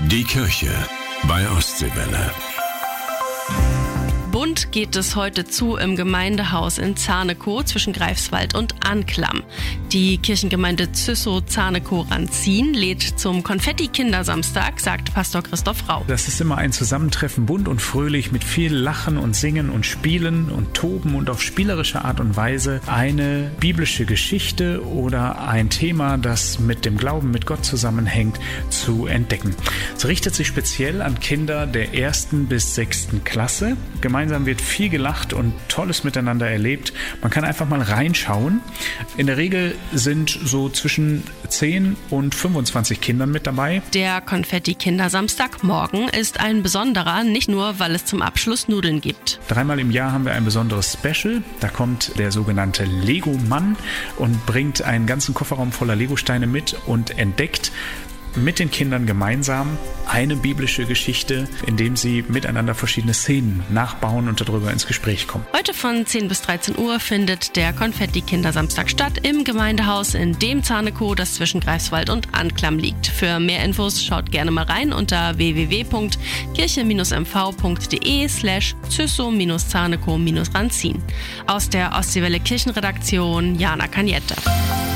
Die Kirche bei Ostseewelle. Bunt geht es heute zu im Gemeindehaus in Zarnekow zwischen Greifswald und Anklam. Die Kirchengemeinde Züssow-Zarnekow-Rantzin lädt zum Konfetti-Kindersamstag, sagt Pastor Christoph Rau. Das ist immer ein Zusammentreffen, bunt und fröhlich, mit viel Lachen und Singen und Spielen und Toben und auf spielerische Art und Weise eine biblische Geschichte oder ein Thema, das mit dem Glauben, mit Gott zusammenhängt, zu entdecken. Es richtet sich speziell an Kinder der 1. bis 6. Klasse. Gemeinsam wird viel gelacht und Tolles miteinander erlebt. Man kann einfach mal reinschauen. In der Regel sind so zwischen 10 und 25 Kindern mit dabei. Der Konfetti-Kindersamstag morgen ist ein besonderer, nicht nur, weil es zum Abschluss Nudeln gibt. 3-mal im Jahr haben wir ein besonderes Special. Da kommt der sogenannte Lego-Mann und bringt einen ganzen Kofferraum voller Lego-Steine mit und entdeckt mit den Kindern gemeinsam eine biblische Geschichte, indem sie miteinander verschiedene Szenen nachbauen und darüber ins Gespräch kommen. Heute von 10 bis 13 Uhr findet der Konfetti-Kindersamstag statt im Gemeindehaus in dem Zarnekow, das zwischen Greifswald und Anklam liegt. Für mehr Infos schaut gerne mal rein unter www.kirche-mv.de/Züssow-Zarnekow-Rantzin. Aus der Ostseewelle Kirchenredaktion Jana Kaniette.